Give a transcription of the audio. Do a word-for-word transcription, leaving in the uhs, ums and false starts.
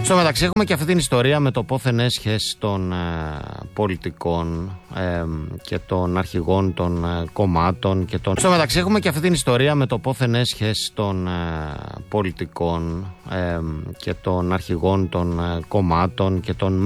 Στο μεταξύ έχουμε και αυτή την ιστορία με το πόθεν έσχες των ε, πολιτικών ε, και των αρχηγών των ε, κομμάτων και των... Στο μεταξύ έχουμε και αυτή την ιστορία με το πόθεν έσχες των ε, πολιτικών ε, και των αρχηγών των ε, κομμάτων και των